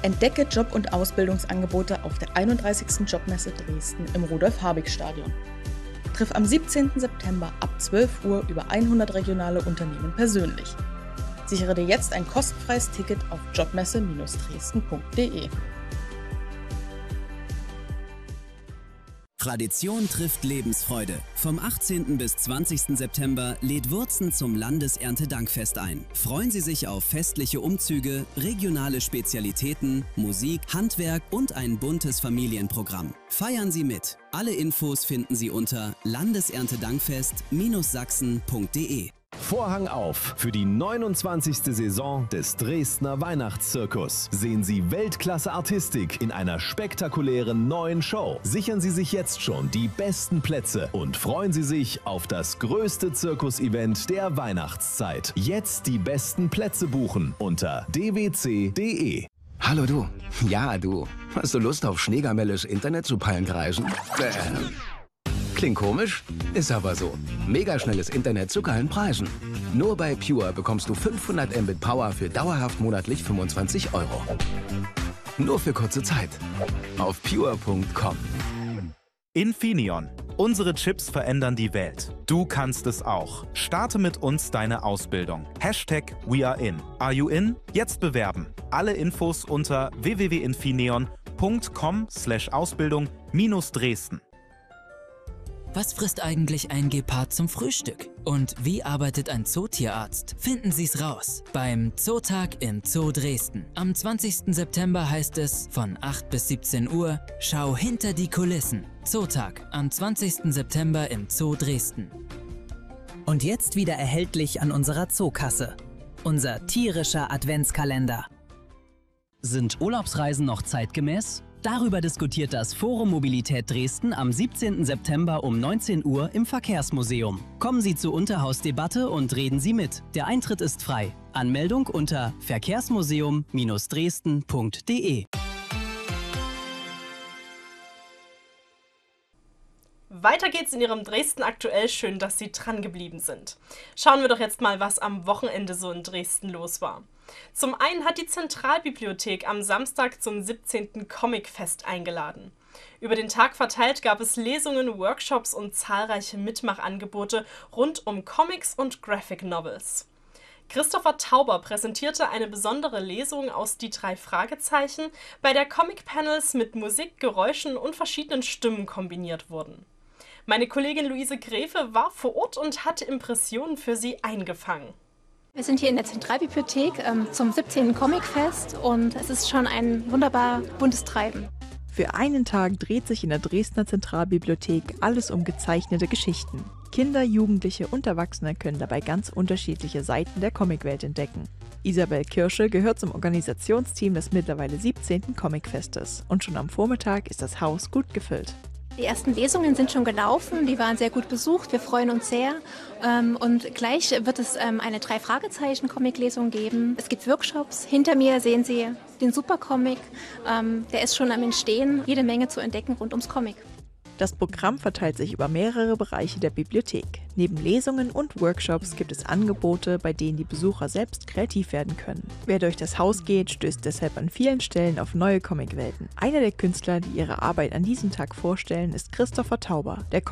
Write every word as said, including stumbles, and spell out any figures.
Entdecke Job- und Ausbildungsangebote auf der einunddreißigsten Jobmesse Dresden im Rudolf-Habig-Stadion. Triff am siebzehnten September ab zwölf Uhr über hundert regionale Unternehmen persönlich. Sichere dir jetzt ein kostenfreies Ticket auf jobmesse Bindestrich dresden punkt de. Tradition trifft Lebensfreude. Vom achtzehnten bis zwanzigsten September lädt Wurzen zum Landeserntedankfest ein. Freuen Sie sich auf festliche Umzüge, regionale Spezialitäten, Musik, Handwerk und ein buntes Familienprogramm. Feiern Sie mit. Alle Infos finden Sie unter landeserntedankfest Bindestrich sachsen punkt de. Vorhang auf für die neunundzwanzigste Saison des Dresdner Weihnachtszirkus. Sehen Sie Weltklasse-Artistik in einer spektakulären neuen Show. Sichern Sie sich jetzt schon die besten Plätze und freuen Sie sich auf das größte Zirkus-Event der Weihnachtszeit. Jetzt die besten Plätze buchen unter d w c punkt de. Hallo du. Ja, du. Hast du Lust auf schneegamelles Internet zu Pallenkreisen? Äh. Klingt komisch, ist aber so. Megaschnelles Internet zu geilen Preisen. Nur bei Pure bekommst du fünfhundert Mbit Power für dauerhaft monatlich fünfundzwanzig Euro. Nur für kurze Zeit. Auf pure punkt com. Infineon. Unsere Chips verändern die Welt. Du kannst es auch. Starte mit uns deine Ausbildung. Hashtag WeAreIn. Are you in? Jetzt bewerben. Alle Infos unter w w w punkt infineon punkt com slash Ausbildung minus Dresden. Was frisst eigentlich ein Gepard zum Frühstück? Und wie arbeitet ein Zootierarzt? Finden Sie's raus beim Zootag im Zoo Dresden. Am zwanzigsten September heißt es von acht bis siebzehn Uhr, schau hinter die Kulissen. Zootag am zwanzigsten September im Zoo Dresden. Und jetzt wieder erhältlich an unserer Zookasse. Unser tierischer Adventskalender. Sind Urlaubsreisen noch zeitgemäß? Darüber diskutiert das Forum Mobilität Dresden am siebzehnten September um neunzehn Uhr im Verkehrsmuseum. Kommen Sie zur Unterhausdebatte und reden Sie mit. Der Eintritt ist frei. Anmeldung unter verkehrsmuseum Bindestrich dresden punkt de. Weiter geht's in Ihrem Dresden aktuell. Schön, dass Sie dran geblieben sind. Schauen wir doch jetzt mal, was am Wochenende so in Dresden los war. Zum einen hat die Zentralbibliothek am Samstag zum siebzehnten Comicfest eingeladen. Über den Tag verteilt gab es Lesungen, Workshops und zahlreiche Mitmachangebote rund um Comics und Graphic Novels. Christopher Tauber präsentierte eine besondere Lesung aus Die drei Fragezeichen, bei der Comic-Panels mit Musik, Geräuschen und verschiedenen Stimmen kombiniert wurden. Meine Kollegin Luise Gräfe war vor Ort und hatte Impressionen für Sie eingefangen. Wir sind hier in der Zentralbibliothek ähm, zum siebzehnten Comicfest und es ist schon ein wunderbar buntes Treiben. Für einen Tag dreht sich in der Dresdner Zentralbibliothek alles um gezeichnete Geschichten. Kinder, Jugendliche und Erwachsene können dabei ganz unterschiedliche Seiten der Comicwelt entdecken. Isabel Kirsche gehört zum Organisationsteam des mittlerweile siebzehnten Comicfestes und schon am Vormittag ist das Haus gut gefüllt. Die ersten Lesungen sind schon gelaufen, die waren sehr gut besucht, wir freuen uns sehr. Und gleich wird es eine Drei-Fragezeichen-Comic-Lesung geben. Es gibt Workshops. Hinter mir sehen Sie den Supercomic, der ist schon am Entstehen. Jede Menge zu entdecken rund ums Comic. Das Programm verteilt sich über mehrere Bereiche der Bibliothek. Neben Lesungen und Workshops gibt es Angebote, bei denen die Besucher selbst kreativ werden können. Wer durch das Haus geht, stößt deshalb an vielen Stellen auf neue Comicwelten. Einer der Künstler, die ihre Arbeit an diesem Tag vorstellen, ist Christopher Tauber. Der